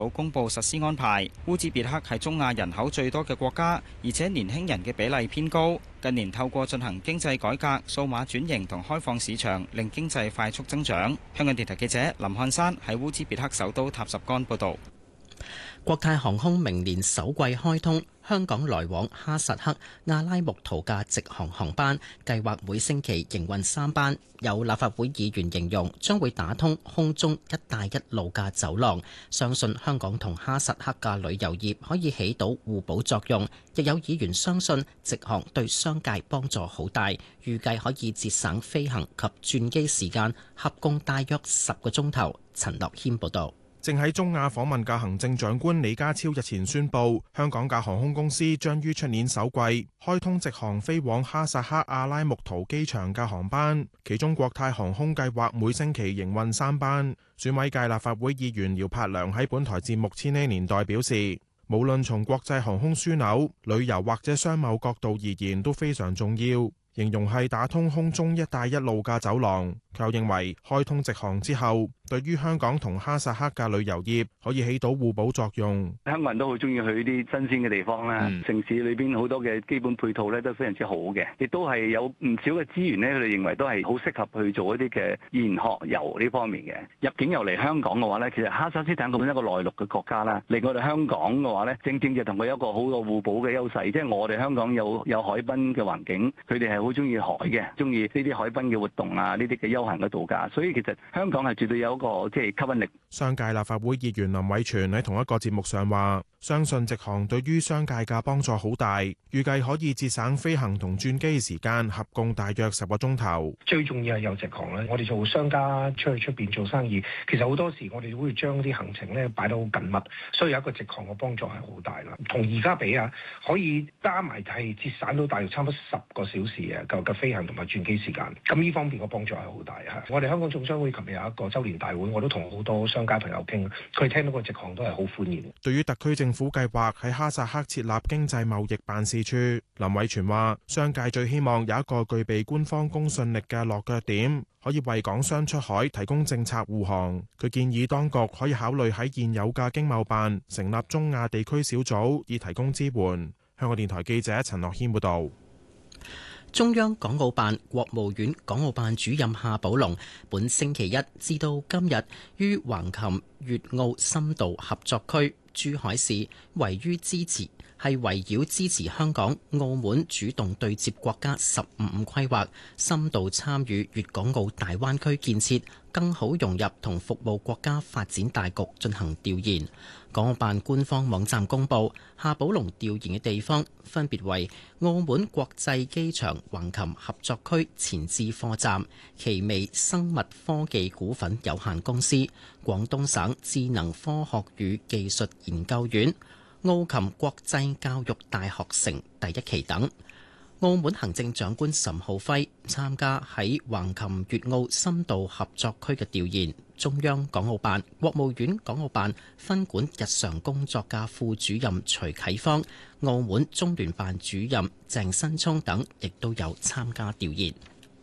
冇公布實施安排。烏茲別克係中亞人口最多嘅國家，而且年輕人嘅比例偏高。近年透過進行經濟改革、數碼轉型同開放市場，令經濟快速增長。香港電台記者林漢山喺烏茲別克首都塔什干報導。 國泰航空明年首季開通香港來往哈薩克、阿拉木圖嘅直航航班，計劃每星期營運3班。有立法會議員形容將會打通空中一帶一路嘅走廊，相信香港同哈薩克嘅旅遊業可以起到互補作用。亦有議員相信直航對商界幫助好大，預計可以節省飛行及轉機時間，合共大約10個鐘頭。陳樂軒報導。 正喺中亞訪問嘅行政長官李家超日前宣布，香港嘅航空公司將於出年首季開通直航飛往哈薩克阿拉木圖機場嘅航班，其中國泰航空計劃每星期營運3班。選委界立法會議員姚柏良喺本台節目《千禧年代》表示，無論從國際航空樞紐、旅遊或者商貿角度而言都非常重要，形容係打通空中一帶一路嘅走廊。佢又認為開通直航之後，對於香港同哈薩克嘅旅遊業可以起到互補作用。 香港人都好中意去啲新鮮嘅地方啦，城市裏邊好多嘅基本配套咧都非常之好嘅，亦都係有唔少嘅資源咧，佢哋認為都係好適合去做一啲嘅研學遊呢方面嘅。入境遊嚟香港嘅話咧，其實哈薩斯坦咁一個內陸嘅國家啦，嚟我哋香港嘅話咧，正正就同佢有一個好嘅互補嘅優勢，即係我哋香港有海濱嘅環境，佢哋係好中意海嘅，中意呢啲海濱嘅活動啊，呢啲嘅休閒嘅度假，所以其實香港係絕對有一個即係吸引力。 商界立法會議員林偉全喺同一個節目上話，相信直航對於商界嘅幫助好大，預計可以節省飛行同轉機時間，合共大約10個鐘頭。 最重要係有直航咧，我哋做商家出去出邊做生意，其實好多時我哋都會將啲行程咧擺到好緊密，所以有一個直航嘅幫助係好大啦。同而家比啊，可以加埋係節省到大約差唔多10個小時嘅飛行同埋轉機時間。咁呢方面個幫助係好大嚇。我哋香港總商會琴日有一個週年大會，我都同好多商家朋友傾，佢哋聽到個直航都係好歡迎。 對於特區政府計劃喺哈薩克設立經濟貿易辦事處，林偉全話：商界最希望有一個具備官方公信力嘅落腳點，可以為港商出海提供政策護航。佢建議當局可以考慮喺現有嘅經貿辦成立中亞地區小組，以提供支援。香港電台記者陳樂軒報導。 中央港澳辦、國務院港澳辦主任夏寶龍本星期一至到今日於橫琴粵澳深度合作區珠海市圍繞支持香港、澳門主動對接國家15規劃，深度參與粵港澳大灣區建設，更好融入同服務國家發展大局進行調研。港澳辦官方網站公佈，夏寶龍調研嘅地方分別為澳門國際機場橫琴合作區前置貨站、奇微生物科技股份有限公司、廣東省智能科學與技術研究院、澳琴國際教育大學城第一期等。澳門行政長官岑浩輝參加喺橫琴粵澳深度合作區嘅調研，中央港澳辦、國務院港澳辦分管日常工作嘅副主任徐啟芳、澳門中聯辦主任鄭新聰等亦都有參加調研。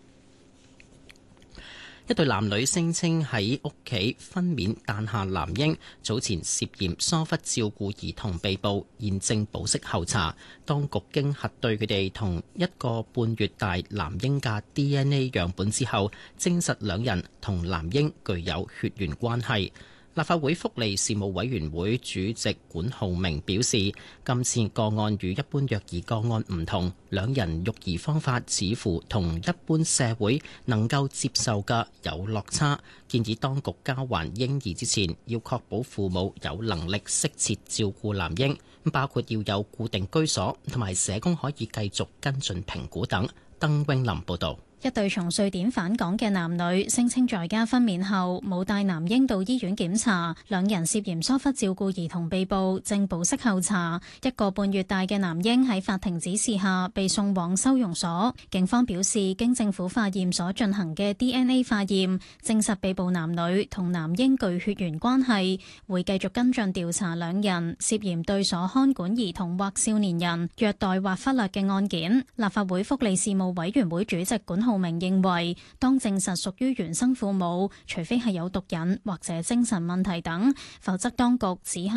一對男女聲稱喺屋企分娩誕下男嬰，早前涉嫌疏忽照顧兒童被捕，現正保釋候查。當局經核對佢哋同1個半月大男嬰嘅 DNA 樣本之後，證實兩人同男嬰具有血緣關係。立法會福利事務委員會主席管浩明表示，今次個案與一般虐兒個案唔同，兩人育兒方法似乎同一般社會能夠接受嘅有落差，建議當局交還嬰兒之前，要確保父母有能力適切照顧男嬰，包括要有固定居所，同埋社工可以繼續跟進評估等。鄧穎琳報導。 一對從瑞典返港嘅男女聲稱在家分娩後冇帶男嬰到醫院檢查，兩人涉嫌疏忽照顧兒童被捕，正保釋候查。1個半月大嘅男嬰喺法庭指示下被送往收容所。警方表示，經政府化驗所進行嘅 DNA 化驗，證實被捕男女同男嬰具血緣關係，會繼續跟進調查兩人涉嫌對所看管兒童或少年人虐待或忽略嘅案件。立法會福利事務委員會主席管浩明認為，當證實屬於原生父母，除非係有毒癮或者精神問題等，否則當局只係